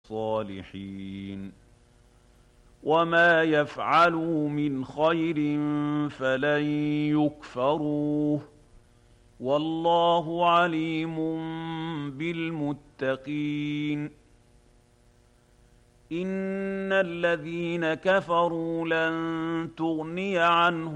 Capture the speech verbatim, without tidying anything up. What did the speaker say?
الصالحين وما يفعلوا من خير فلن يكفروه والله عليم بالمتقين إن الذين كفروا لن تغني عنهم